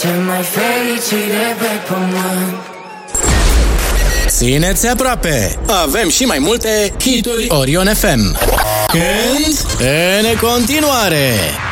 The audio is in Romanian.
cel mai fericit de pe pământ. Țineți aproape! Avem și mai multe hituri Orion FM. Când? În continuare!